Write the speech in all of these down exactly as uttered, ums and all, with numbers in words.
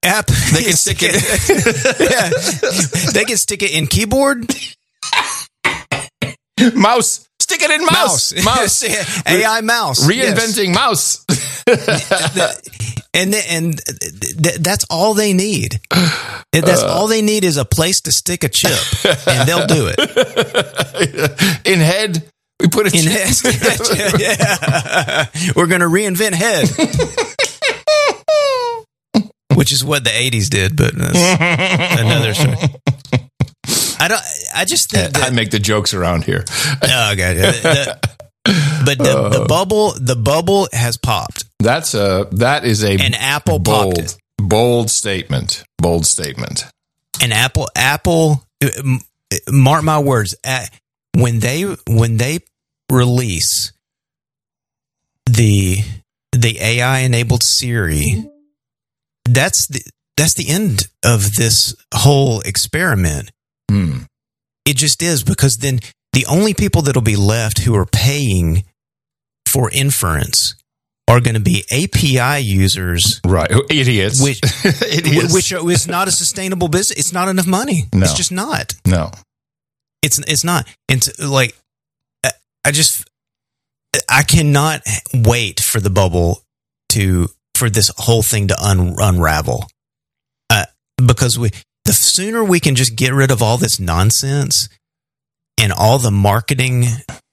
app. They can stick it. Yeah. They can stick it in keyboard. Mouse. Stick it in mouse. Mouse. mouse. A I mouse. Reinventing yes. mouse. and and th- that's all they need. That's uh, all they need is a place to stick a chip, and they'll do it. In head, we put a in chip. head. Yeah. We're going to reinvent head. Which is what the eighties did, but that's another story. I don't. I just think that, I make the jokes around here. Oh, okay. The, but the, uh, the bubble, the bubble has popped. That's a that is a an Apple bold, popped it. bold statement. Bold statement. An Apple, Apple. Mark my words. When they when they release the the A I enabled Siri, that's the that's the end of this whole experiment. Hmm. It just is, because then the only people that'll be left who are paying for inference are going to be A P I users, right? Idiots, which Idiots. which is not a sustainable business. It's not enough money. No. It's just not. No, it's it's not. And to, like, I just I cannot wait for the bubble to for this whole thing to un, unravel, uh, because we. The sooner we can just get rid of all this nonsense and all the marketing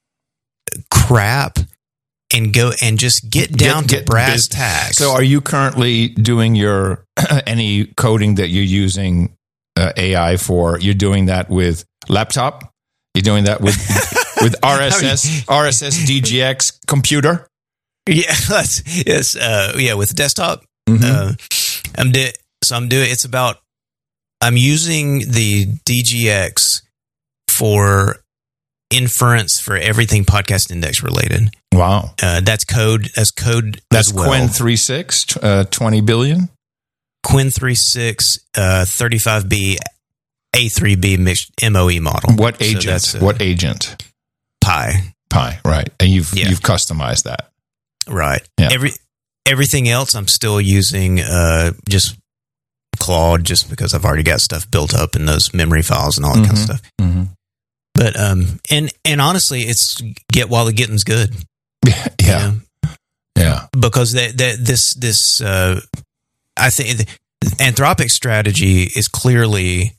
crap and go and just get down get, to get brass biz- tacks. So are you currently doing your any coding that you're using uh, A I for? You're doing that with laptop? You're doing that with with R S S, R S S D G X computer? Yeah, that's, yes, uh, yeah, with desktop. Mm-hmm. Uh, I'm di- so I'm doing it's about I'm using the D G X for inference for everything Podcast Index related. Wow. Uh, that's code. That's code. That's as well. Qwen three point six, uh, twenty billion. Qwen three point six, uh, thirty-five B, A three B mixed M O E model. What agent? So uh, what agent? Pi. Pi, right. And you've, yeah. you've customized that. Right. Yeah. Every, everything else I'm still using, uh, just Claude, just because I've already got stuff built up in those memory files and all that mm-hmm. kind of stuff. Mm-hmm. But um, and and honestly, it's get while the getting's good. Yeah, yeah, you know? yeah. Because that that this this uh, I think the Anthropic strategy is clearly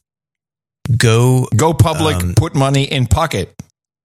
go go public, um, put money in pocket.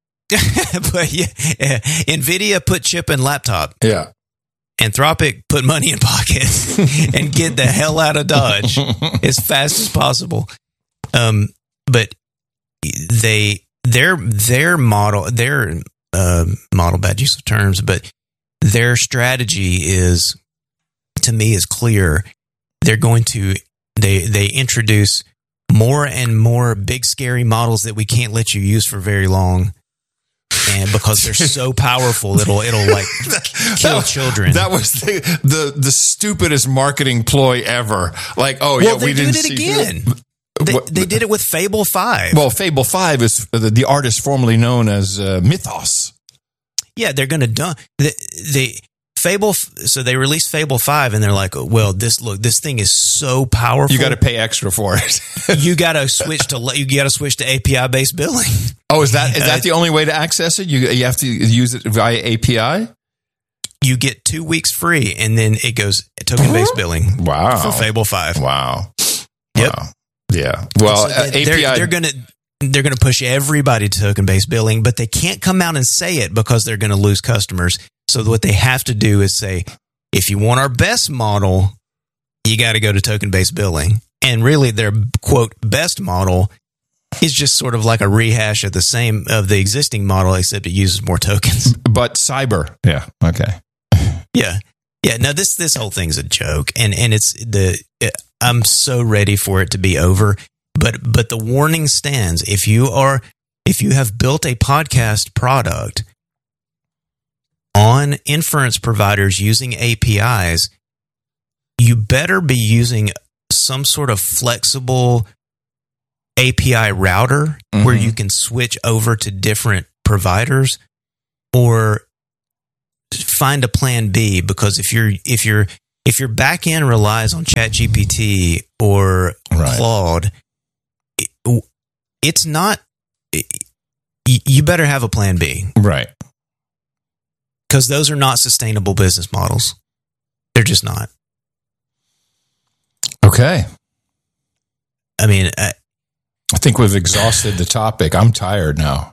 But yeah, yeah, NVIDIA put chip in laptop. Yeah. Anthropic put money in pocket and get the hell out of Dodge as fast as possible. Um, but they their their model their uh, model bad use of terms, but their strategy is, to me, is clear. They're going to they they introduce more and more big scary models that we can't let you use for very long. And because they're so powerful, it'll it'll like kill that, children. That was the, the the stupidest marketing ploy ever. Like, oh well, yeah, they we did didn't it see again. They, they did it with Fable five. Well, Fable five is the, the artist formerly known as uh, Mythos. Yeah, they're going to done the, the Fable. So they released Fable five, and they're like, well, this look, this thing is so powerful. You got to pay extra for it. You got to switch to you got to switch to A P I based billing. Oh, is that is that uh, the only way to access it? You you have to use it via A P I. You get two weeks free, and then it goes token based billing. Wow, for Fable five. Wow. Yep. Wow. Yeah. Well, so they, uh, A P I. They're, they're gonna they're gonna push everybody to token based billing, but they can't come out and say it because they're going to lose customers. So what they have to do is say, if you want our best model, you got to go to token based billing. And really, their quote best model is just sort of like a rehash of the same of the existing model, except it uses more tokens. But cyber, yeah, okay, yeah, yeah. No, this this whole thing's a joke, and and it's the it, I'm so ready for it to be over. But but the warning stands: if you are if you have built a podcast product on inference providers using A P Is, you better be using some sort of flexible A P I router mm-hmm. where you can switch over to different providers, or find a plan B, because if you're if you're if your back end relies on ChatGPT or Right. Claude, it, it's not. It, you better have a plan B, Right. because those are not sustainable business models. They're just not. Okay. I mean, I, I think we've exhausted the topic. I'm tired now.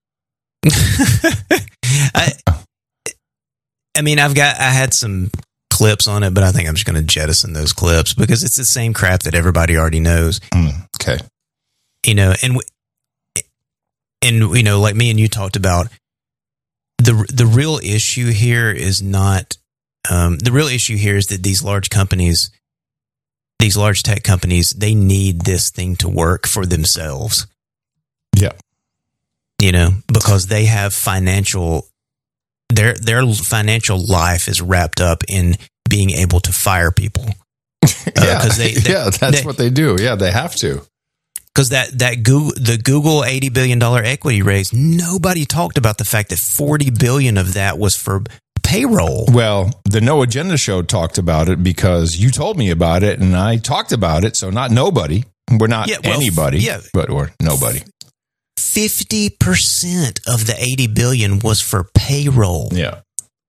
I, I mean, I've got, I had some clips on it, but I think I'm just going to jettison those clips because it's the same crap that everybody already knows. Mm, okay. You know, and, and, you know, like me and you talked about, the, the real issue here is not, um, the real issue here is that these large companies, these large tech companies, they need this thing to work for themselves. Yeah. You know, because they have financial, their their financial life is wrapped up in being able to fire people. Yeah, uh, they, they, yeah, that's they, what they do. Yeah, they have to. Because that that Google, the Google eighty billion dollars equity raise, nobody talked about the fact that forty billion dollars of that was for payroll. Well, the No Agenda Show talked about it because you told me about it, and I talked about it. So not nobody. We're not Yeah, well, anybody, yeah. but or nobody. fifty percent of the eighty billion dollars was for payroll. Yeah.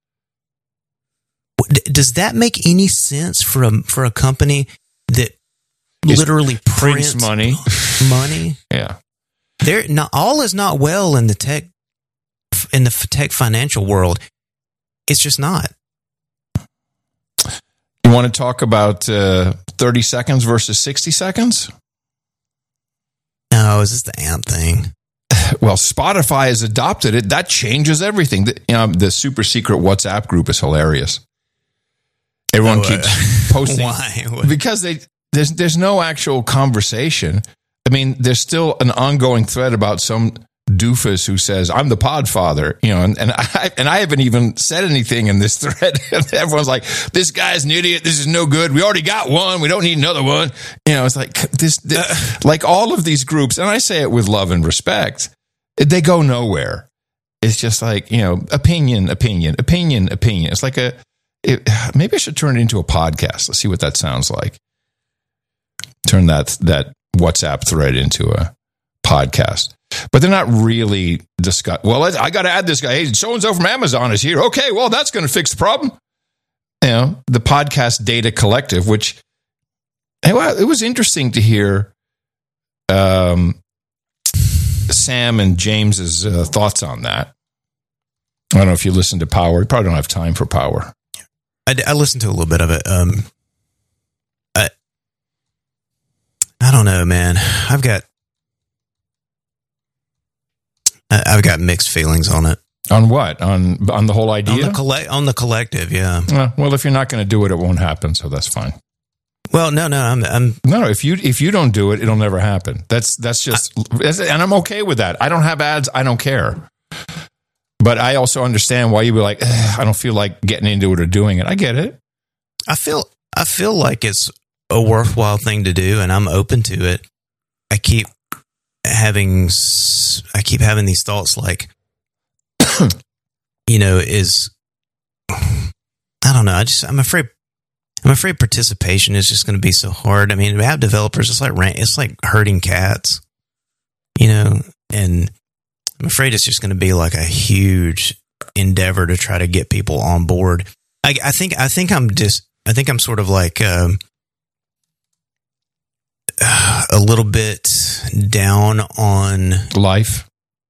D- Does that make any sense for a for a company that It's literally Prints prints money. money? Yeah. There, not all is not well in the tech in the f- tech financial world. It's just not. You want to talk about uh, thirty seconds versus sixty seconds? No, is this the AMP thing? Well, Spotify has adopted it. That changes everything. The, you know, the super secret WhatsApp group is hilarious. Everyone Oh, uh, keeps posting Why? because they there's there's no actual conversation. I mean, there's still an ongoing thread about some doofus who says I'm the Podfather, you know, and, and I and I haven't even said anything in this thread. And everyone's like, "This guy's an idiot. This is no good. We already got one. We don't need another one." You know, it's like this, this like all of these groups, and I say it with love and respect. They go nowhere. It's just like, you know, opinion, opinion, opinion, opinion. It's like a. It, maybe I should turn it into a podcast. Let's see what that sounds like. Turn that that WhatsApp thread into a podcast. But they're not really discuss. Well, I, I got to add this guy. Hey, so and so from Amazon is here. Okay, well, that's going to fix the problem. You know, the Podcast Data Collective, which hey, well, it was interesting to hear um, Sam and James's uh, thoughts on that. I don't know if you listen to Power. You probably don't have time for Power. I, I listened to a little bit of it. Um, I, I don't know, man. I've got I, I've got mixed feelings on it. On what? On on the whole idea? On the collect on the collective, yeah. Uh, well, if you're not going to do it, it won't happen. So that's fine. Well, no, no, I'm I'm No, if you if you don't do it, it'll never happen. That's that's just, and I'm okay with that. I don't have ads. I don't care. But I also understand why you'd be like, I don't feel like getting into it or doing it. I get it. I feel I feel like it's a worthwhile thing to do, and I'm open to it. I keep having I keep having these thoughts like, you know, is I don't know. I just I'm afraid I'm afraid participation is just going to be so hard. I mean, app developers, it's like it's like herding cats, you know, and I'm afraid it's just going to be like a huge endeavor to try to get people on board. I, I think I think I'm just I think I'm sort of like um, a little bit down on life.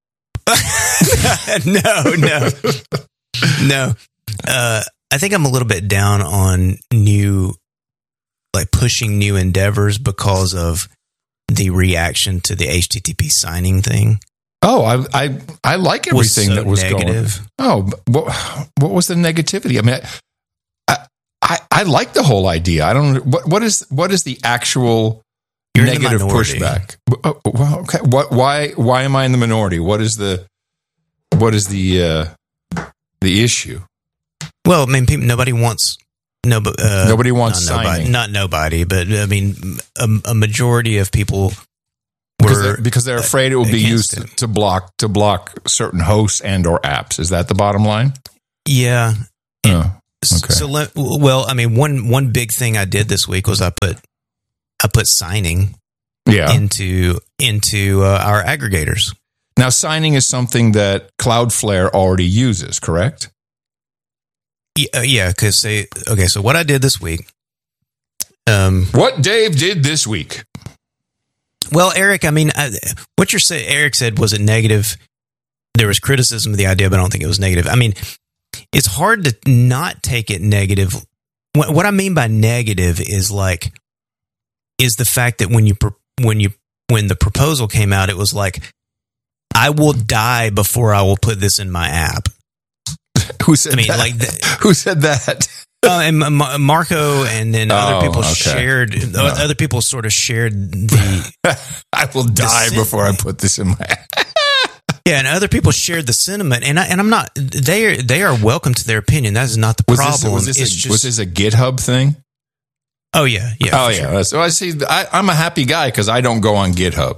no, no, no. Uh, I think I'm a little bit down on new, like pushing new endeavors because of the reaction to the H T T P signing thing. Oh, I I, I like everything so that was negative. going. Oh, what, what was the negativity? I mean, I, I I like the whole idea. I don't. What what is what is the actual You're in the negative minority. pushback? Oh, well, okay. What? Why? Why am I in the minority? What is the what is the uh, the issue? Well, I mean, people, nobody wants no, uh, Nobody wants not nobody, signing. not nobody, but I mean, a, a majority of people Because were they're, because they're afraid it will be against used to, it. to block to block certain hosts and or apps. Is that the bottom line? Yeah, Yeah. Okay. So, let, well, I mean, one one big thing I did this week was I put I put signing Yeah. into into uh, our aggregators. Now, signing is something that Cloudflare already uses, correct? Yeah, yeah. Because say, okay, so what I did this week. Um, What Dave did this week? Well, Eric, I mean, I, what you're saying, Eric said, was it negative? There was criticism of the idea, but I don't think it was negative. I mean, it's hard to not take it negative. What, what I mean by negative is like, is the fact that when you when you when the proposal came out, it was like, I will die before I will put this in my app. Who said I mean, that? like, the, Who said that? Uh, and Ma- Marco and then Oh, other people okay. shared. No. Other people sort of shared the. I will die sin- before I put this in my. Yeah, and other people shared the sentiment, and I, and I'm not. They are they are welcome to their opinion. That is not the Was problem. this, was, this It's a, just, was this a GitHub thing? oh yeah, yeah. Oh for yeah. sure. So I see. I, I'm a happy guy because I don't go on GitHub.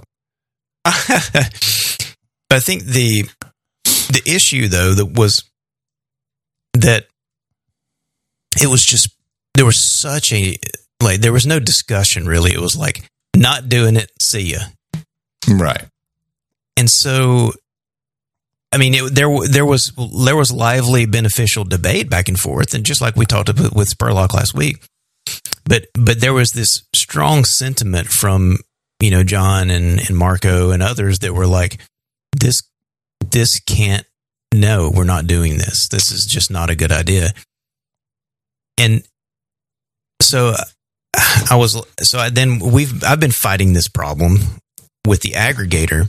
I think the the issue though that was that it was just there was such a like there was no discussion really. It was like not doing it. See ya. Right. And so, I mean, it, there there was there was lively, beneficial debate back and forth, and just like we talked about with Spurlock last week, but but there was this strong sentiment from you know John and, and Marco and others that were like, this this can't. No, we're not doing this. This is just not a good idea. And so I was so I, then we've I've been fighting this problem with the aggregator.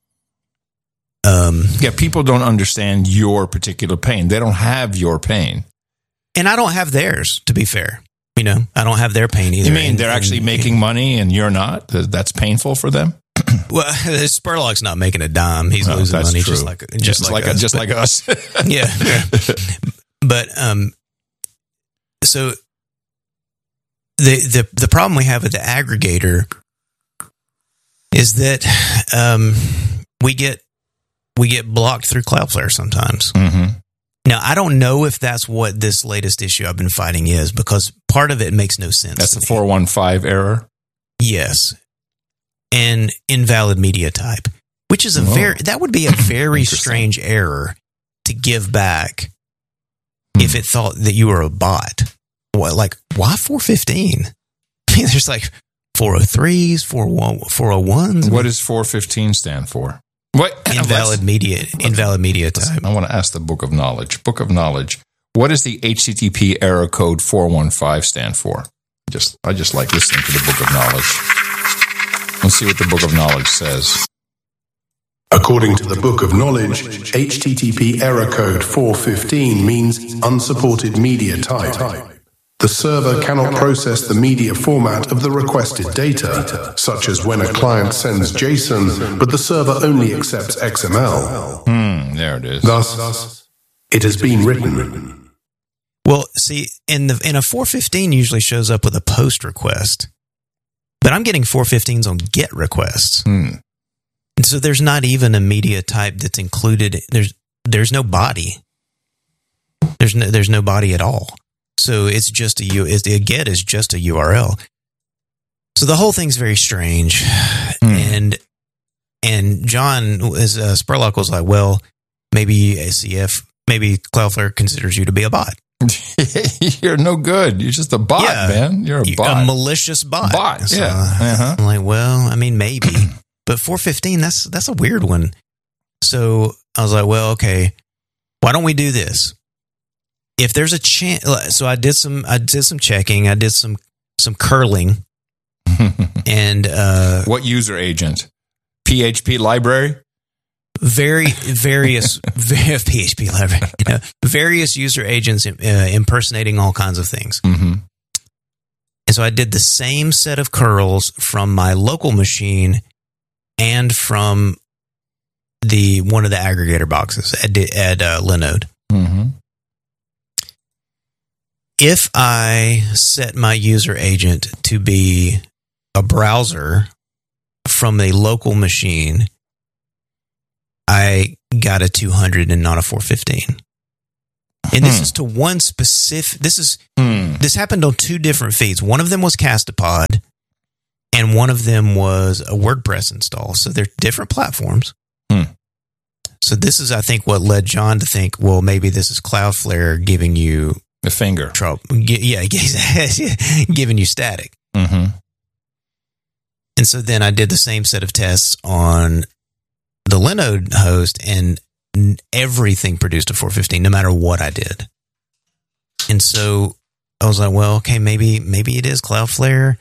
Um, Yeah, people don't understand your particular pain. They don't have your pain. and I don't have theirs, to be fair. You know, I don't have their pain either. You mean And- they're actually and- making money and you're not? That's painful for them? Well, Spurlock's not making a dime. He's No, losing that's money true. just like just, Just like, like, us. just But- like us. yeah. But um, so the the the problem we have with the aggregator is that um we get we get blocked through Cloudflare sometimes. Mm-hmm. Now, I don't know if that's what this latest issue I've been fighting is, because part of it makes no sense. That's to a me. four one five error. Yes. And invalid media type, which is a Oh. very, that would be a very Interesting. strange error to give back Hmm. if it thought that you were a bot. What, like, why four fifteen? I mean, there's like four oh threes, four oh ones. What does four fifteen stand for? What? Invalid media, invalid media type. I want to ask the Book of Knowledge. Book of Knowledge. What does the H T T P error code four one five stand for? Just, I just like listening to the Book of Knowledge. Let's see what the Book of Knowledge says. According to the Book of Knowledge, H T T P error code four fifteen means unsupported media type. The server cannot process the media format of the requested data, such as when a client sends JSON, but the server only accepts X M L. Hmm, there it is. Thus, it has been written. Well, see, in the in a four fifteen usually shows up with a post request, but I'm getting four fifteens on GET requests. Hmm. And so there's not even a media type that's included. There's there's no body. There's no there's no body at all. So it's just a U. It's, a GET is just a U R L. So the whole thing's very strange. Hmm. And and John is uh, Spurlock was like, well, maybe A C F, maybe Cloudflare considers you to be a bot. You're no good. You're just a bot, Yeah. man. You're a You- bot. a malicious bot. Bot, So, yeah. Uh-huh. I'm like, well, I mean, maybe, but four fifteen, that's that's a weird one. So I was like, well, okay, why don't we do this? If there's a chance, so I did some, I did some checking, I did some some curling, and uh, What user agent? P H P library? very various P H P library, you know, various user agents uh, impersonating all kinds of things. Mm-hmm. And so I did the same set of curls from my local machine and from the one of the aggregator boxes at, at uh, Linode. Mm-hmm. If I set my user agent to be a browser from a local machine, I got a two hundred and not a four fifteen. And this Hmm. is to one specific, this is, Hmm. this happened on two different feeds. One of them was Castapod and one of them was a WordPress install. So they're different platforms. Hmm. So this is, I think, what led John to think, well, maybe this is Cloudflare giving you The finger. trouble. Yeah, giving you static. Mm-hmm. And so then I did the same set of tests on the Linode host, and everything produced a four fifteen, no matter what I did. And so I was like, well, okay, maybe maybe it is Cloudflare.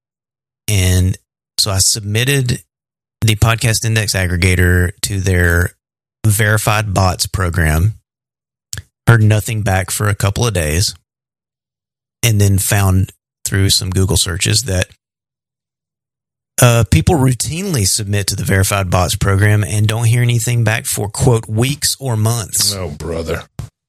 And so I submitted the podcast index aggregator to their verified bots program. Heard nothing back for a couple of days. And then found through some Google searches that uh, people routinely submit to the verified bots program and don't hear anything back for, quote, weeks or months. Oh, brother.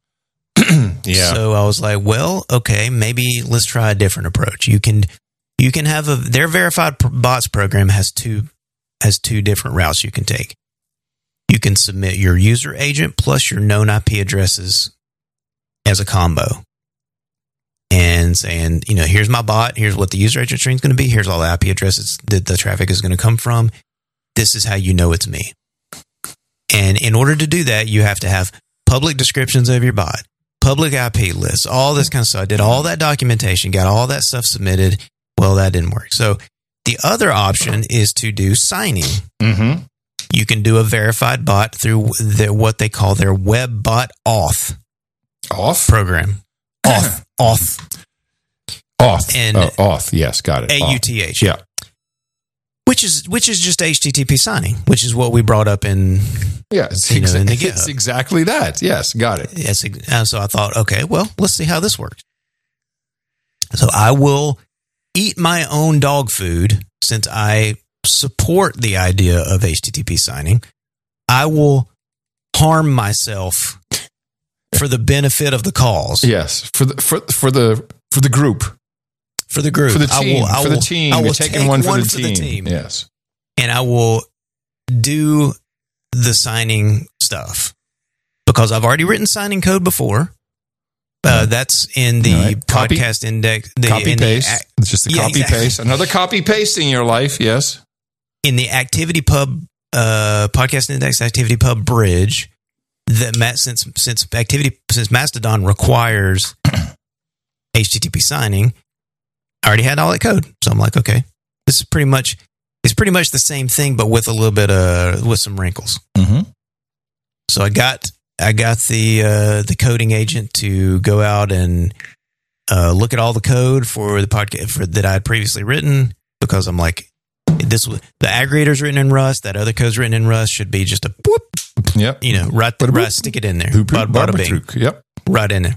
Yeah. So I was like, well, okay, maybe let's try a different approach. You can you can have a their verified bots program has two has two different routes you can take. You can submit your user agent plus your known I P addresses as a combo. And saying, you know, here's my bot, here's what the user agent string is going to be, here's all the I P addresses that the traffic is going to come from. This is how you know it's me. And in order to do that, you have to have public descriptions of your bot, public I P lists, all this kind of stuff. I did all that documentation, got all that stuff submitted. Well, that didn't work. So the other option is to do signing. Mm-hmm. You can do a verified bot through the, what they call their web bot auth Off? program. Auth. Auth. Auth. And- oh, auth. Yes, got it. A Auth. U T H. Yeah. Which is which is just H T T P signing, which is what we brought up in. Yeah, it's, You know, exa- in the it's GitHub. exactly that. Yes, got it. Yes, and so I thought, okay, well, let's see how this works. So I will eat my own dog food since I support the idea of H T T P signing. I will harm myself for the benefit of the cause. Yes, for the for for the for the group, For the group. for the I team, will, I for the will- team. I will You're taking take one for, the, team. Yes. And I will do the signing stuff because I've already written signing code before. Uh, that's in the All right. Copy- podcast index. The, Copy in the paste. ac- It's just a Yeah, copy exactly. paste. Another copy paste in your life. Yes. in the Activity Pub uh, podcast index Activity Pub bridge that Matt since since activity since Mastodon requires H T T P signing, I already had all that code. So I'm like, okay, this is pretty much it's pretty much the same thing, but with a little bit of with some wrinkles. Mm-hmm. So I got I got the uh, the coding agent to go out and uh, look at all the code for the podcast for, that I had previously written because I'm like, this was the aggregator's written in Rust, that other code's written in Rust, should be just a whoop, Yep. you know, right, Bada boop. right, stick it in there, Boop, boop, bada, bada bada bing, boop. Yep. right in there.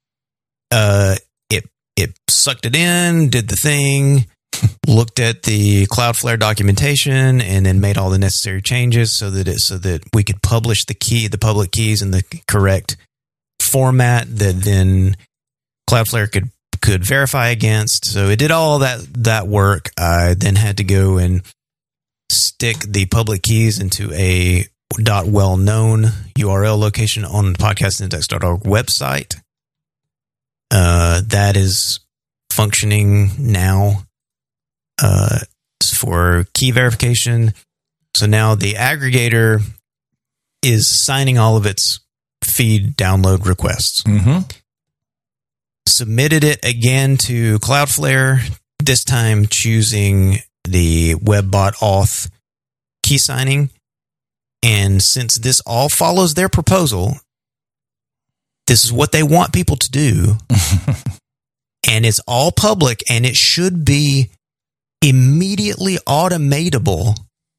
Uh, it it sucked it in, did the thing, looked at the Cloudflare documentation, and then made all the necessary changes so that it so that we could publish the key, the public keys, in the correct format that then Cloudflare could could verify against. So it did all that that work. I then had to go and stick the public keys into a dot well known U R L location on the podcast index dot org website. Uh, that is functioning now uh, for key verification. So now the aggregator is signing all of its feed download requests. Mm-hmm. Submitted it again to Cloudflare, this time choosing the WebBot auth key signing. And since this all follows their proposal, this is what they want people to do. And it's all public and it should be immediately automatable.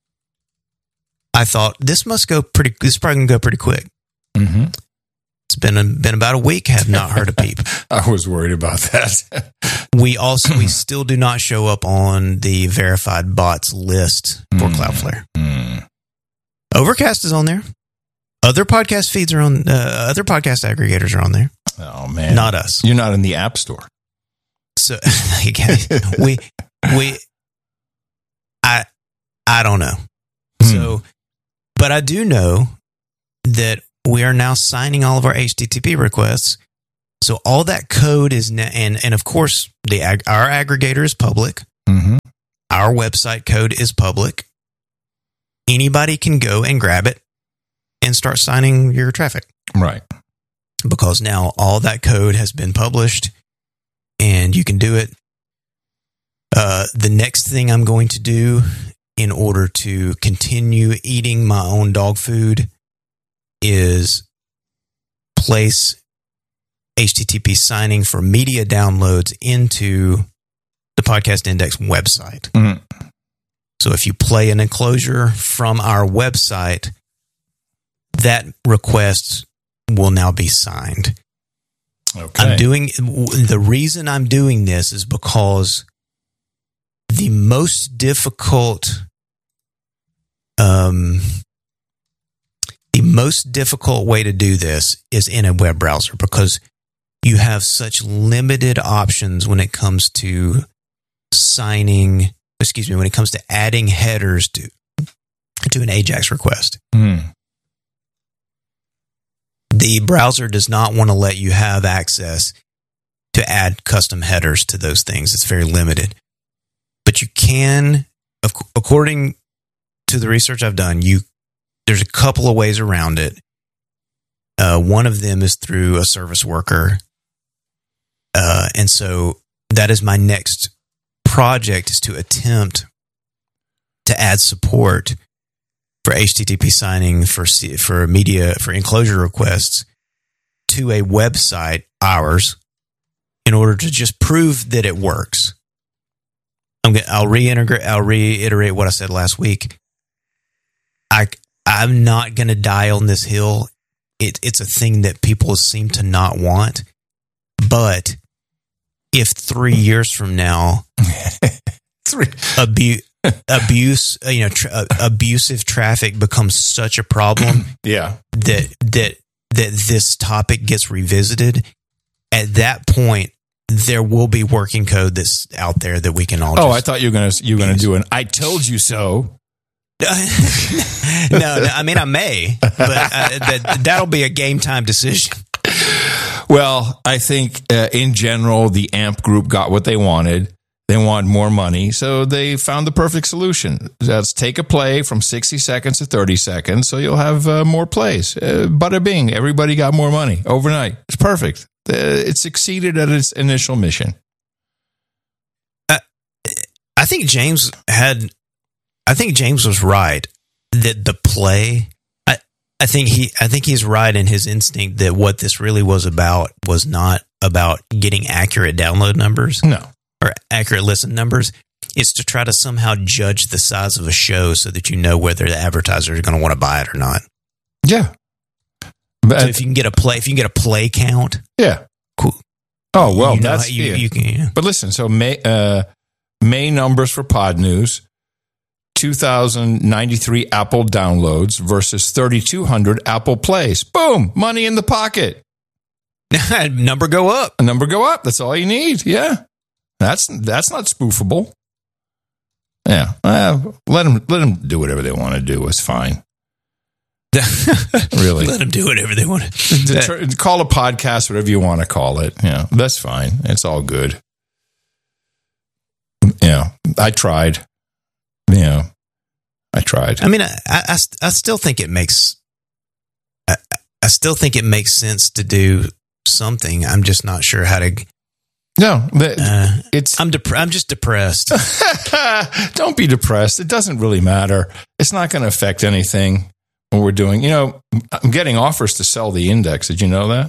I thought this must go pretty, this is probably going to go pretty quick. Mm-hmm. It's been, a, been about a week, have not heard a peep. I was worried about that. We also, we still do not show up on the verified bots list for Mm. Cloudflare. Mm. Overcast is on there. Other podcast feeds are on, uh, other podcast aggregators are on there. Oh man, Not us. You're not in the App Store. So again, we, we, I, I don't know. Hmm. So, but I do know that we are now signing all of our H T T P requests So all that code is now, and and of course the ag, our aggregator is public. Mm-hmm. Our website code is public. Anybody can go and grab it and start signing your traffic. Right. Because now all that code has been published and you can do it. Uh, the next thing I'm going to do in order to continue eating my own dog food is place H T T P signing for media downloads into the Podcast Index website. Mm-hmm. So if you play an enclosure from our website, that request will now be signed. Okay. I'm doing the reason I'm doing this is because the most difficult, um, the most difficult way to do this is in a web browser because you have such limited options when it comes to signing. Excuse me, when it comes to adding headers to to an AJAX request. Mm. The browser does not want to let you have access to add custom headers to those things. It's very limited. But you can, according to the research I've done, you there's a couple of ways around it. Uh, one of them is through a service worker. Uh, and so that is my next project, is to attempt to add support for H T T P signing for for media, for enclosure requests to a website, ours, in order to just prove that it works. I'm gonna, I'll reintegrate, I'll reiterate what I said last week. I, I'm not going to die on this hill. It, it's a thing that people seem to not want. But if three years from now, Three. abu- abuse, you know, tra- abusive traffic becomes such a problem Yeah. that that that this topic gets revisited, at that point, there will be working code that's out there that we can all. Oh, just I thought you were gonna you were gonna do an "I told you so." no, no, I mean I may, but uh, that that'll be a game time decision. Well, I think uh, in general, the A M P group got what they wanted. They want more money, so they found the perfect solution. Let's take a play from sixty seconds to thirty seconds, so you'll have uh, more plays. Uh, bada bing, everybody got more money overnight. It's perfect. Uh, it succeeded at its initial mission. Uh, I think James had, I think James was right that the play, I, I think he, I think he's right in his instinct that what this really was about was not about getting accurate download numbers. No. Or accurate listen numbers. It's to try to somehow judge the size of a show so that you know whether the advertiser is going to want to buy it or not. Yeah. But, So if you can get a play, if you can get a play count, yeah. cool. Oh, well, you know that's how you, yeah. you can. Yeah. But listen, so May, uh, May numbers for Pod News, two thousand ninety-three Apple downloads versus thirty-two hundred Apple plays. Boom, money in the pocket. Number go up. A number go up. That's all you need. Yeah. That's that's not spoofable. Yeah. Uh, let them let them do whatever they want to do. It's fine. Really. Let them do whatever they want. Deter- call a podcast whatever you want to call it. Yeah, that's fine. It's all good. Yeah, I tried. Yeah, I tried. I mean, I, I, I still think it makes, I, I still think it makes sense to do something. I'm just not sure how to. No, the, Uh, it's. I'm dep- I'm just depressed. Don't be depressed. It doesn't really matter. It's not going to affect anything what we're doing. You know, I'm getting offers to sell the index. Did you know that?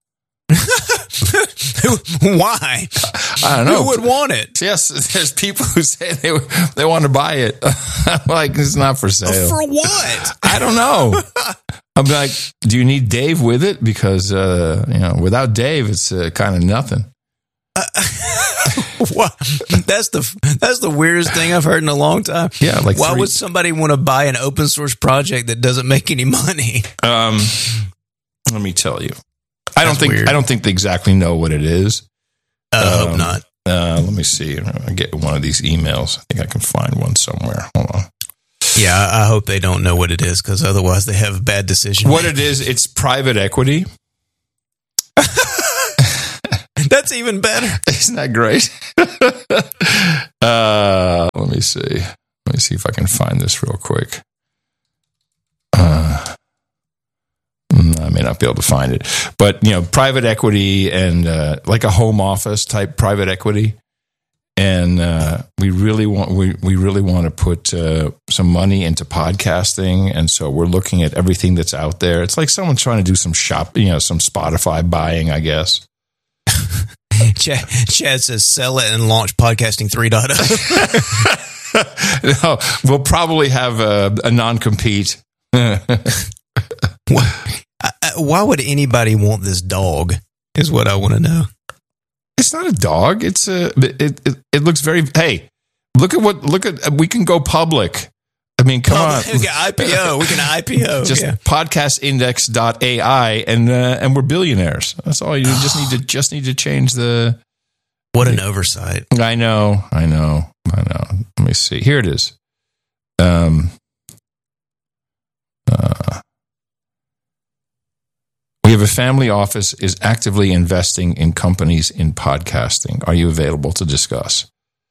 Why? I don't know. Who would want it? Yes, there's people who say they they want to buy it. I'm like, it's not for sale. For what? I don't know. I'm like, do you need Dave with it? Because uh, you know, without Dave, it's uh, kind of nothing. What? That's the that's the weirdest thing I've heard in a long time. Yeah, like why three- would somebody want to buy an open source project that doesn't make any money? Um, let me tell you, I don't That's think weird. I don't think they exactly know what it is. I Um, hope not. Uh, let me see. I get one of these emails. I think I can find one somewhere. Hold on. Yeah, I, I hope they don't know what it is because otherwise they have a bad decision. What it is? It's private equity. That's even better. Isn't that great? uh, let me see. Let me see if I can find this real quick. Uh, I may not be able to find it, but you know, private equity and uh, like a home office type private equity, and uh, we really want we we really want to put uh, some money into podcasting, and so we're looking at everything that's out there. It's like someone trying to do some shop, you know, some Spotify buying, I guess. Chad, Chad says, "Sell it and launch podcasting three point oh." No, we'll probably have a, a non-compete. Why would anybody want this dog? Is what I want to know. It's not a dog. It's a. It, it it looks very. Hey, look at what. Look at. We can go public. I mean, come oh, on. We can I P O. We can I P O. Just yeah. podcast index dot A I and uh, and we're billionaires. That's all. You just need to just need to change the. What an oversight! I know. I know. I know. Let me see. Here it is. Um. Uh. We have a family office is actively investing in companies in podcasting. Are you available to discuss?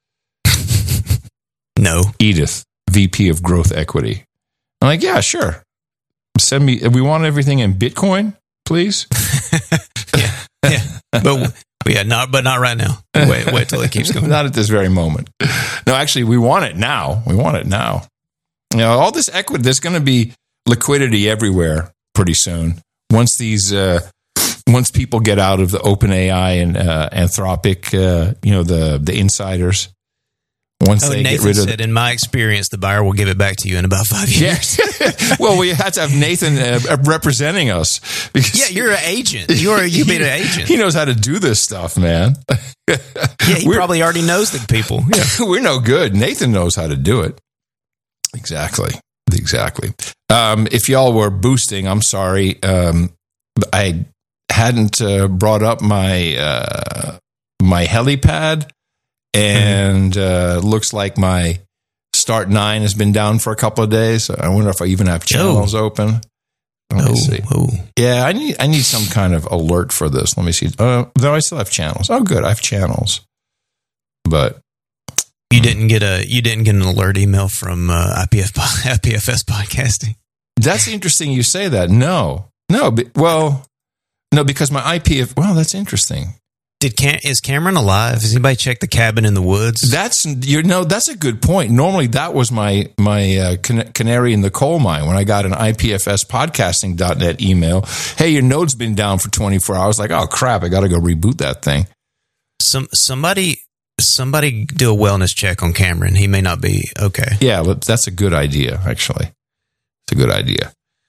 No. Edith, V P of Growth Equity. I'm like, yeah, sure. Send me. We want everything in Bitcoin, please. yeah, yeah, but yeah, not but not right now. Wait, wait till it keeps going. Not at this very moment. No, actually, we want it now. We want it now. You know, all this equity. There's going to be liquidity everywhere pretty soon. Once these, uh, once people get out of the OpenAI and uh, Anthropic, uh, you know, the the insiders. Once oh, they Nathan get rid of said, in my experience, the buyer will give it back to you in about five years. Yes. Well, we had to have Nathan uh, representing us because yeah, you're an agent. You're you've been an agent. He knows how to do this stuff, man. Yeah, he we're, probably already knows the people. Yeah. We're no good. Nathan knows how to do it. Exactly. Exactly. Um, if y'all were boosting, I'm sorry. Um, I hadn't uh, brought up my uh, my helipad, and uh, looks like my Start nine has been down for a couple of days. I wonder if I even have channels oh. open. Let me oh, see. Oh. Yeah, I need I need some kind of alert for this. Let me see. Uh, though I still have channels. Oh, good. I have channels, but. You didn't get a you didn't get an alert email from uh, I P F I P F S podcasting. That's interesting. You say that. No, no. But, well, no, because my I P F. Well, that's interesting. Did Cam, is Cameron alive? Has anybody checked the cabin in the woods? That's you know that's a good point. Normally, that was my my uh, can, canary in the coal mine when I got an I P F S podcasting dot net email. Hey, your node's been down for twenty-four hours. Like, oh crap, I got to go reboot that thing. Some somebody. Somebody do a wellness check on Cameron. He may not be okay. Yeah, that's a good idea, actually. It's a good idea.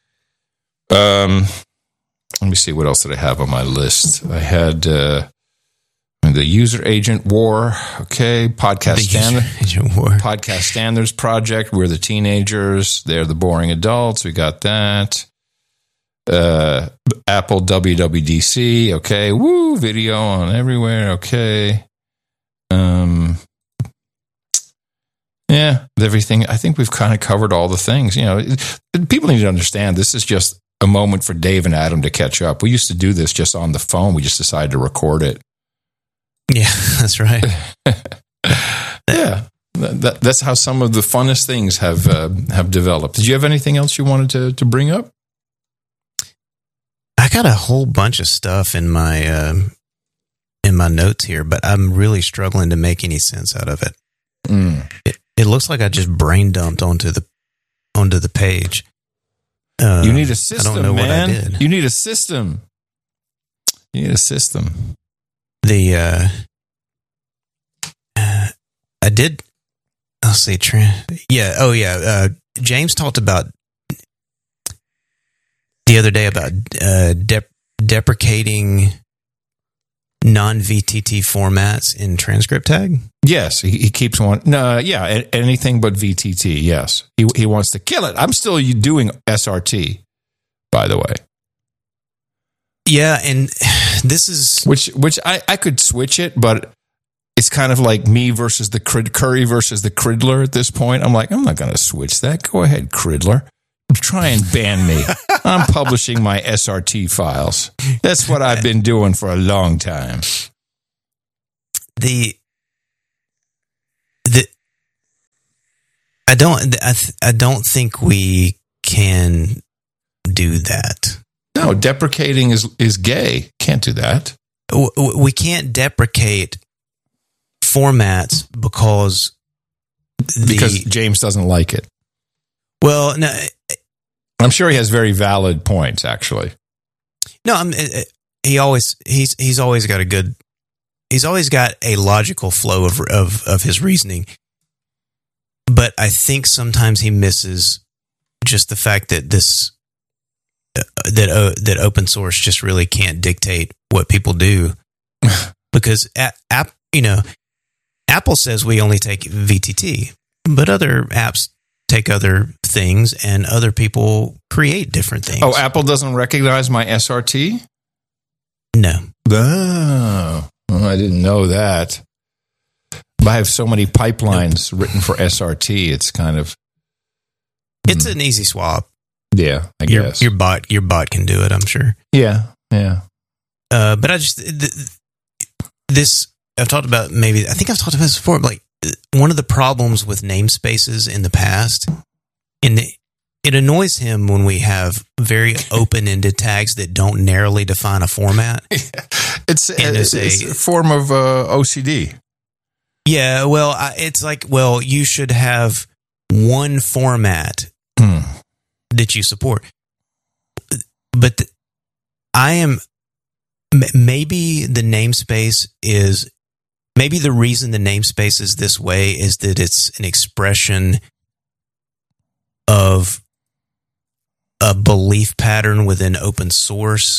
Um, let me see. What else did I have on my list? I had uh, the User Agent War. Okay. Podcast standard, Agent War. Podcast Standards Project. We're the teenagers. They're the boring adults. We got that. Uh, Apple W W D C. Okay. Woo. Video on everywhere. Okay. Um, yeah, everything. I think we've kind of covered all the things. You know, people need to understand this is just a moment for Dave and Adam to catch up. We used to do this just on the phone. We just decided to record it. Yeah, that's right. Yeah, that, that's how some of the funnest things have uh, have developed. Did you have anything else you wanted to to bring up? I got a whole bunch of stuff in my. Um, in my notes here, but I'm really struggling to make any sense out of it. Mm. It, it looks like I just brain dumped onto the onto the page. Uh, you need a system, I don't know man. what I did. You need a system. You need a system. The uh, uh, I did. I'll see. Yeah. Oh, yeah. Uh, James talked about the other day about uh, dep- deprecating non-V T T formats in transcript tag? Yes, he, he keeps one. No, yeah, anything but V T T. Yes, he he wants to kill it. I'm still doing S R T, by the way. Yeah, and this is which which I, I could switch it, but it's kind of like me versus the Crid, Curry versus the Cridler at this point. I'm like, I'm not going to switch that. Go ahead, Cridler. Try and ban me. I'm publishing my S R T files. That's what I've been doing for a long time. the the I don't I, th- I don't think we can do that. No, deprecating is is gay. Can't do that. W- w- we can't deprecate formats because the, Because James doesn't like it. well, no, I'm sure he has very valid points, actually. no, I'm, he always he's he's always got a good he's always got a logical flow of of of his reasoning. But I think sometimes he misses just the fact that this uh, that uh, that open source just really can't dictate what people do, because app you know Apple says we only take V T T, but other apps take other things, and other people create different things. Oh, Apple doesn't recognize my S R T? No. Oh, well, I didn't know that. I have so many pipelines nope. written for S R T. It's kind of it's hmm. an easy swap. Yeah, I your, guess your bot your bot can do it. I'm sure. Yeah, yeah. Uh, but I just th- this I've talked about. Maybe I think I've talked about this before. Like one of the problems with namespaces in the past, and it, it annoys him when we have very open-ended tags that don't narrowly define a format. Yeah. It's, it's, a, it's a form of uh, O C D. Yeah, well, I, it's like, well, you should have one format hmm. that you support. But the, I am, m- maybe the namespace is, maybe the reason the namespace is this way is that it's an expression of a belief pattern within open source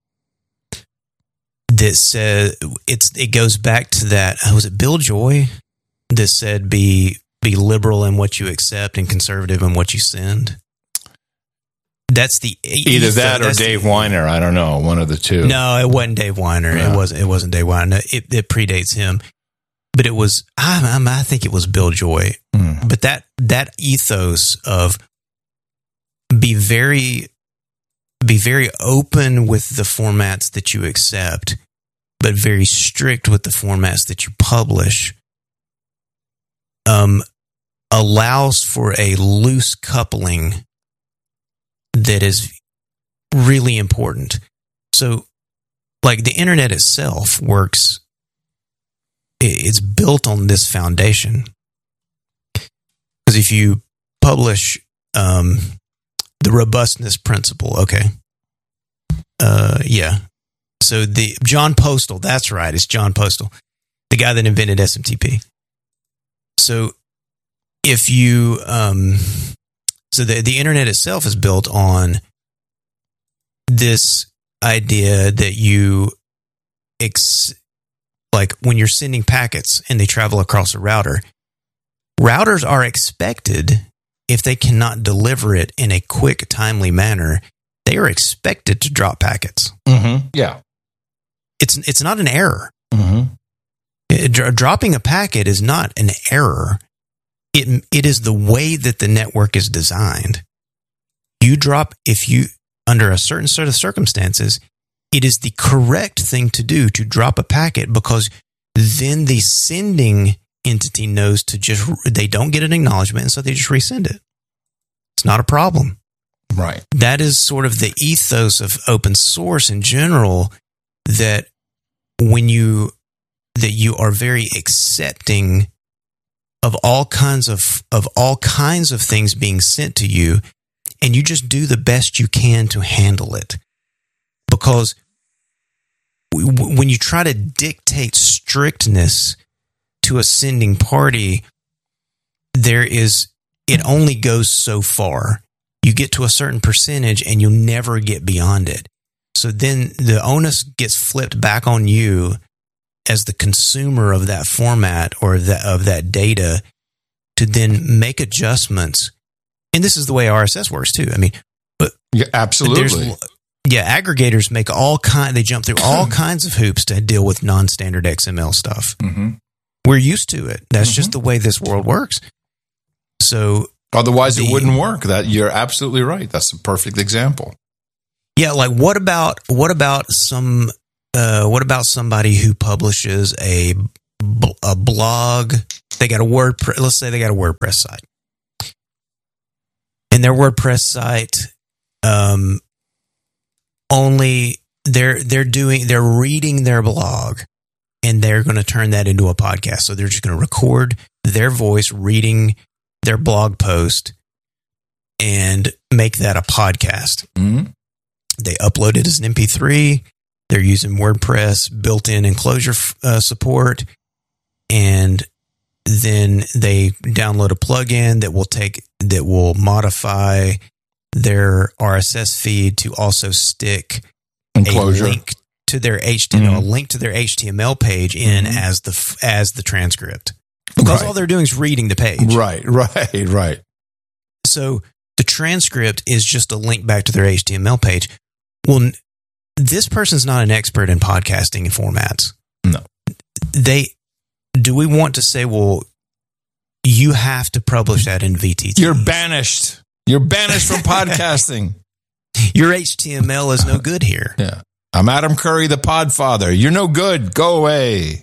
that said it's it goes back to that uh, was it Bill Joy that said be be liberal in what you accept and conservative in what you send. That's the either that or Dave the, Weiner. I don't know, one of the two. No, it wasn't Dave Weiner. Yeah. It wasn't. It wasn't Dave Weiner. It, it predates him, but it was. I, I think it was Bill Joy. Mm. But that that ethos of be very. Be very open with the formats that you accept, but very strict with the formats that you publish, um, allows for a loose coupling that is really important. So, like the internet itself works, it's built on this foundation. Because if you publish... Um, the robustness principle. Okay. Uh, yeah. So the John Postal, that's right. It's John Postal, the guy that invented S M T P. So if you, um, so the, the internet itself is built on this idea that you, ex, like when you're sending packets and they travel across a router, routers are expected, if they cannot deliver it in a quick, timely manner, they are expected to drop packets. Mm-hmm. Yeah. It's it's not an error. Mm-hmm. It, dr- dropping a packet is not an error. It It is the way that the network is designed. You drop, if you, under a certain set of circumstances, it is the correct thing to do to drop a packet, because then the sending entity knows to just, they don't get an acknowledgement, and so they just resend it. It's not a problem. Right. That is sort of the ethos of open source in general, that when you, that you are very accepting of all kinds of, of all kinds of things being sent to you, and you just do the best you can to handle it. Because when you try to dictate strictness to a sending party, there is, it only goes so far. You get to a certain percentage and you'll never get beyond it. So then the onus gets flipped back on you as the consumer of that format or that of that data to then make adjustments. And this is the way R S S works too. I mean, but yeah, absolutely. Yeah, aggregators make all kind. They jump through all kinds of hoops to deal with non-standard X M L stuff. Mm-hmm. We're used to it. That's mm-hmm. just the way this world works. So otherwise, the, it wouldn't work. That you're absolutely right. That's a perfect example. Yeah, like what about what about some uh, what about somebody who publishes a a blog. They got a WordPress. Let's say they got a WordPress site, and their WordPress site um, only they're they're doing they're reading their blog, and they're going to turn that into a podcast. So they're just going to record their voice reading their blog post and make that a podcast. Mm-hmm. They upload it as an M P three. They're using WordPress built-in enclosure uh, support, and then they download a plugin that will take that will modify their R S S feed to also stick Enclosure. a link to their H T M L, Mm-hmm. a link to their H T M L page in Mm-hmm. as the as the transcript, because Right. all they're doing is reading the page. Right, right, right. So the transcript is just a link back to their H T M L page. Well, n- this person's not an expert in podcasting formats. No. They do we want to say, well, you have to publish that in V T T. You're banished. You're banished from podcasting. Your H T M L is no good here. Yeah. I'm Adam Curry, the Podfather. You're no good. Go away.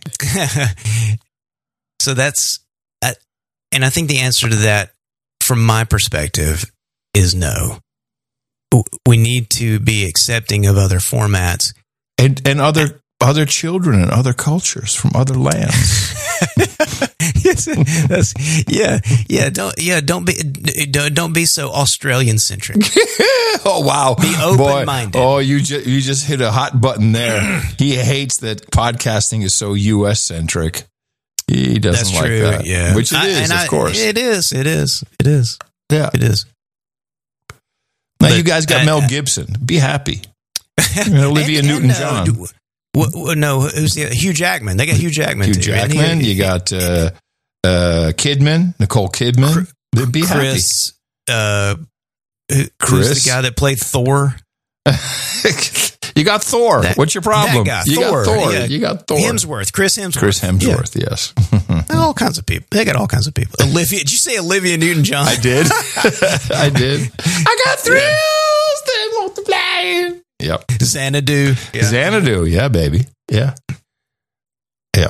So that's, uh, and I think the answer to that, from my perspective, is no. We need to be accepting of other formats. And and other other children and other cultures from other lands. Yes, that's- yeah, yeah. Don't yeah. Don't be don't, don't be so Australian centric. Oh wow! Be open-minded. Boy, oh, you just you just hit a hot button there. He hates that podcasting is so U S centric. He doesn't That's like true. that. Yeah, Which it I- is, and of I- course. It is. It is. It is. Yeah. It is. Now But you guys got I- Mel Gibson. Be happy. And Olivia And- and, Newton-John. uh, do- w- w- no, who's the Hugh Jackman? They got Hugh Jackman. Hugh too. And he- Jackman. You got uh, uh, Kidman, Nicole Kidman. Be Chris. Uh, who- Chris? who's the guy that played Thor? happy. You got Thor. That- What's your problem? that guy, you Thor. got Thor. Yeah. You got Thor. Hemsworth. Chris Hemsworth. Chris Hemsworth. Yes. Yeah. All kinds of people. They got all kinds of people. Olivia. Did you say Olivia Newton-John? I did. I did. I got thrills that multiply. Yep. Xanadu. Yeah. Xanadu. Yeah, baby. Yeah. Yeah.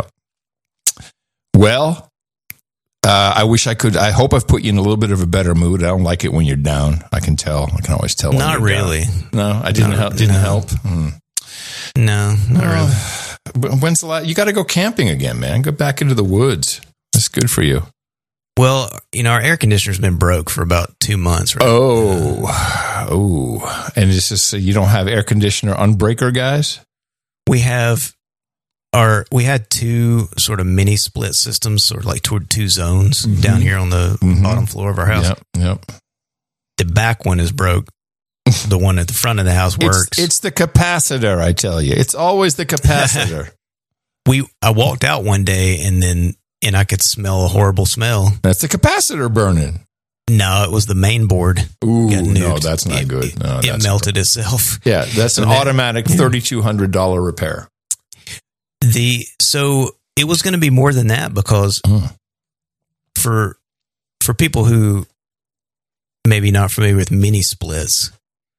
Well, uh, I wish I could. I hope I've put you in a little bit of a better mood. I don't like it when you're down. I can tell. I can always tell. When Not you're down. really. No, I didn't Not- help. Didn't no. help. Hmm. No, not really. But when's the last? You got to go camping again, man. Go back into the woods. That's good for you. Well, you know, our air conditioner's been broke for about two months. Right? Oh, oh, and it's just so you don't have air conditioner unbreaker guys. We have our we had two sort of mini split systems, sort of like toward two zones Mhm. down here on the Mhm. bottom floor of our house. Yep, yep. The back one is broke. The one at the front of the house works. It's, it's the capacitor, I tell you. It's always the capacitor. we I walked out one day and then and I could smell a horrible smell. That's the capacitor burning. No, it was the main board. Ooh, got no, nuked. that's not It- good. It, No, it that's melted itself. Yeah, that's an So that- automatic yeah. thirty-two hundred dollars repair. The so it was going to be more than that because Mm. for for people who maybe not familiar with mini splits,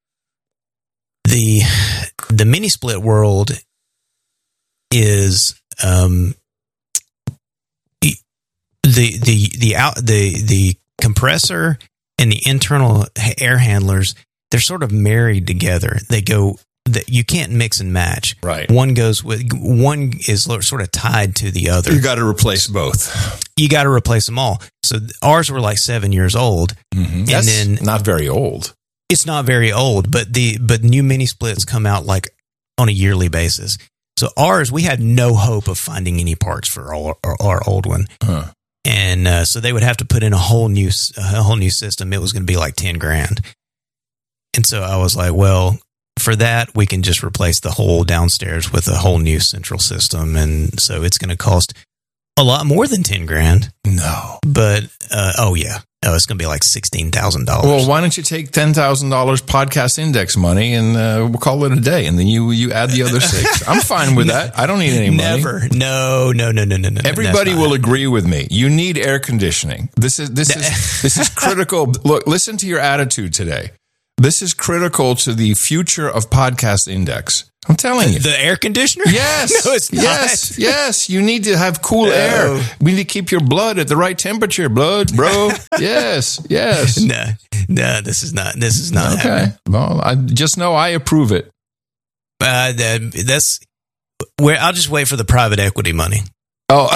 the the mini split world is um the the the out the the compressor and the internal air handlers, they're sort of married together. They go that you can't mix and match. Right. One goes with one is sort of tied to the other. You got to replace both. You got to replace them all. So ours were like seven years old. Mm-hmm. And That's then not very old. it's not very old, but the but new mini splits come out like on a yearly basis. So ours, we had no hope of finding any parts for our, our, our old one, Huh. and uh, so they would have to put in a whole new a whole new system. It was going to be like ten grand, and so I was like, well, for that we can just replace the whole downstairs with a whole new central system, and so it's going to cost a lot more than ten grand. No. But uh, oh yeah, oh it's going to be like sixteen thousand dollars. Well, why don't you take ten thousand dollars podcast index money and uh, we'll call it a day, and then you you add the other six. I'm fine with that. I don't need any money. Never. No, no, no, no, no, no. Everybody that's will not- agree with me. You need air conditioning. This is this is this is critical. Look, listen to your attitude today. This is critical to the future of Podcast Index. I'm telling you. The air conditioner? Yes. No, it's not. Yes. Yes. You need to have cool No. air. We need to keep your blood at the right temperature, blood, bro. Yes. Yes. No, no, this is not. This is not. Okay. happening. Well, I just know I approve it. Uh, that, that's where I'll just wait for the private equity money. Oh.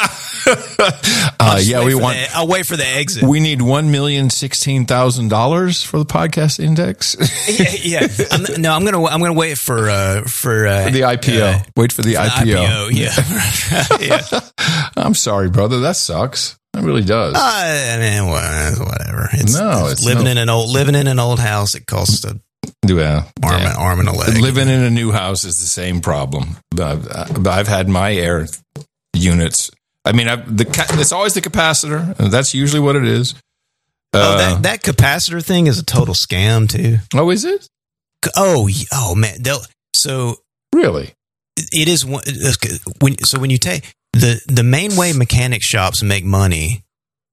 I'll uh, just yeah, wait we for want. the- I'll wait for the exit. We need one million sixteen thousand dollars for the Podcast Index. yeah, yeah. I'm, no, I'm gonna. I'm gonna wait for uh, for uh, The I P O. uh, Wait for the the I P O. I P O. Yeah, yeah. I'm sorry, brother. That sucks. It really does. Uh, I mean, well, whatever. It's, No, it's it's living no- in an old living in an old house. It costs a yeah. arm, yeah. arm and a leg. Living in a new house is the same problem. I've, I've had my air units. I mean, I've, the ca- it's always the capacitor. And that's usually what it is. oh, Uh, that that capacitor thing is a total scam too. oh, is it? Oh, y- oh man. They'll, so Really? it is one- when so when you take the the main way mechanic shops make money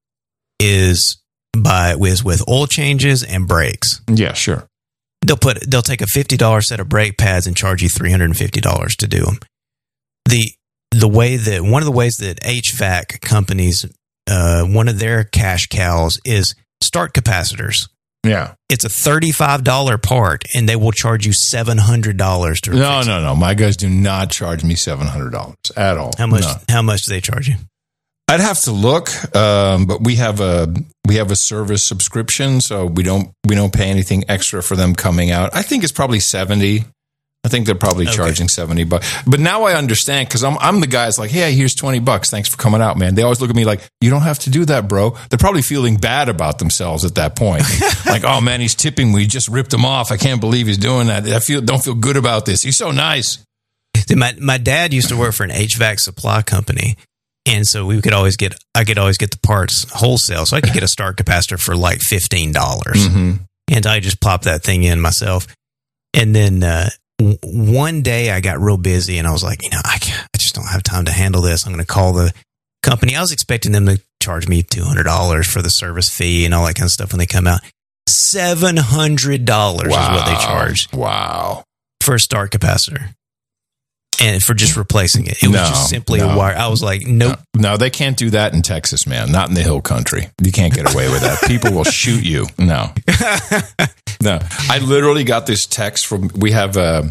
is by with with oil changes and brakes. Yeah, sure. They'll put they'll take a fifty dollar set of brake pads and charge you three hundred and fifty dollars to do them. The the way that one of the ways that H V A C companies uh, one of their cash cows is start capacitors. Yeah. It's a thirty-five dollar part, and they will charge you seven hundred dollars to No, fix it. no, no. My guys do not charge me seven hundred dollars at all. How much? No. How much do they charge you? I'd have to look, um, but we have a we have a service subscription, so we don't we don't pay anything extra for them coming out. I think it's probably seventy. I think they're probably Okay. charging seventy bucks. But now I understand because I'm I'm the guy that's like, hey, here's twenty bucks. Thanks for coming out, man. They always look at me like, you don't have to do that, bro. They're probably feeling bad about themselves at that point. Like, oh man, he's tipping. We just ripped him off. I can't believe he's doing that. I feel don't feel good about this. He's so nice. My my dad used to work for an H V A C supply company, and so we could always get I could always get the parts wholesale, so I could get a start capacitor for like fifteen dollars, Mm-hmm. and I just popped that thing in myself. And then uh, w- one day I got real busy, and I was like, you know, I can't, I just don't have time to handle this. I'm going to call the company. I was expecting them to charge me two hundred dollars for the service fee and all that kind of stuff when they come out. seven hundred dollars is what they charged Wow. for a start capacitor. And for just replacing it. It was No, just simply no. a wire. I was like, nope. No, they can't do that in Texas, man. Not in the hill country. You can't get away with that. People will shoot you. No. No. I literally got this text from, we have a,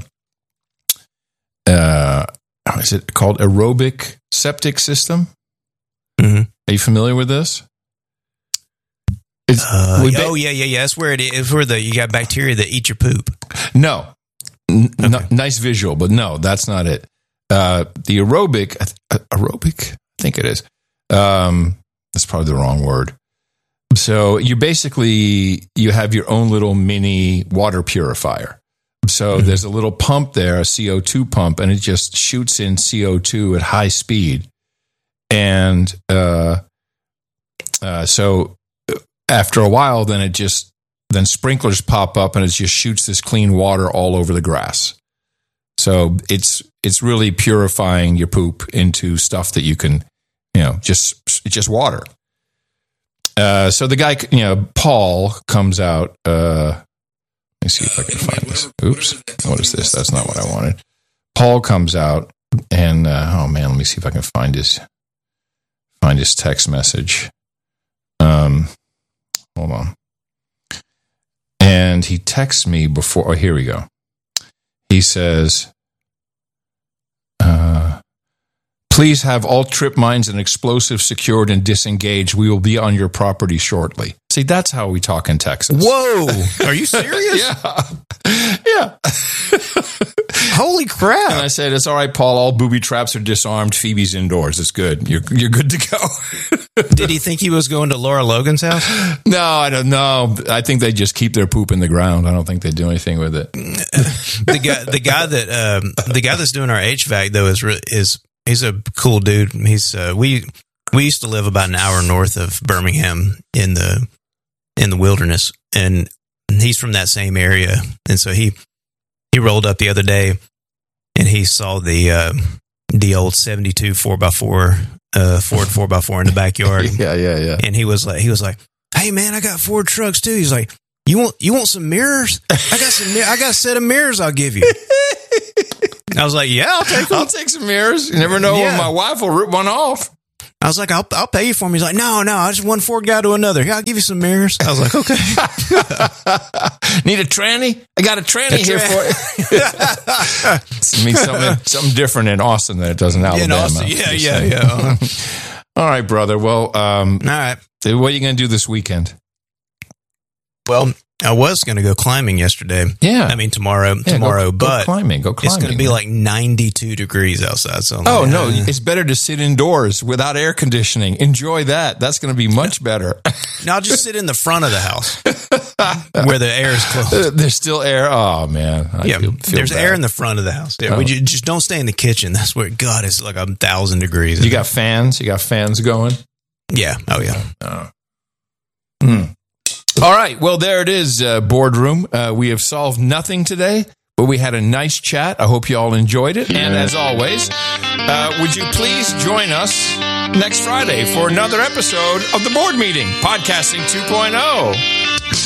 uh, how is it called? Aerobic septic system. Mm-hmm. Are you familiar with this? It's, Uh, we ba- oh, yeah, yeah, yeah. That's where it is. It's where the, you got bacteria that eat your poop. No. N- no- nice visual, but no, that's not it. Uh, the aerobic, uh, aerobic, I think it is. Um, that's probably the wrong word. So you basically, you have your own little mini water purifier. So Mhm. there's a little pump there, a C O two pump, and it just shoots in C O two at high speed. And uh, uh, so after a while, then it just, then sprinklers pop up and it just shoots this clean water all over the grass. So it's it's really purifying your poop into stuff that you can, you know, just it's just water. Uh, so the guy, you know, Paul comes out. Uh, let me see if I can find this. Oops, what is this? That's not what I wanted. Paul comes out, and uh, oh man, let me see if I can find his find his text message. Um, hold on. And he texts me before. Oh, here we go. He says, uh, please have all trip mines and explosives secured and disengaged. We will be on your property shortly. See, that's how we talk in Texas. Whoa. Are you serious? Yeah. Yeah. Holy And crap. I said, it's all right, Paul. All booby traps are disarmed. Phoebe's indoors. It's good. You're you're good to go. Did he think he was going to Laura Logan's house? No, I don't know. I think they just keep their poop in the ground. I don't think they do anything with it. the guy, the guy that, um, the guy that's doing our H V A C though is re- is he's a cool dude. He's uh, we we used to live about an hour north of Birmingham in the in the wilderness, and he's from that same area, and so he he rolled up the other day, and he saw the uh, the old seventy-two four by four uh, Ford four by four in the backyard. Yeah, yeah, yeah. And he was like, he was like, hey man, I got Ford trucks too. He's like, You want you want some mirrors? I got some. I got a set of mirrors. I'll give you. I was like, yeah, I'll take them. I'll take some mirrors. You never know Yeah. when my wife will rip one off. I was like, I'll I'll pay you for them. He's like, no, no, I just one Ford guy to another. Here, I'll give you some mirrors. I was like, okay. Need a tranny? I got a tranny A here tra- for you. It means something, something different in Austin than it does in Alabama. In Austin, yeah, Just yeah, saying. yeah. Uh-huh. All right, brother. Well, um, All right. what are you going to do this weekend? Well, I was going to go climbing yesterday. Yeah. I mean, tomorrow, Yeah, tomorrow, go, go but climbing. Go climbing. it's going to be like ninety-two degrees outside. So I'm Oh, like, no. eh. It's better to sit indoors without air conditioning. Enjoy that. That's going to be much better. No, I'll just sit in the front of the house where the air is closed. There's still air. Oh, man. I Yeah, feel, feel there's bad. air in the front of the house. Yeah, Oh. we ju- just don't stay in the kitchen. That's where, God, it's like a thousand degrees. You got fans? You got fans going? Yeah. Oh, yeah. Oh. Hmm. All right. Well, there it is, uh, boardroom. Uh, we have solved nothing today, but we had a nice chat. I hope you all enjoyed it. And as always, uh, would you please join us next Friday for another episode of The Board Meeting, Podcasting two point oh.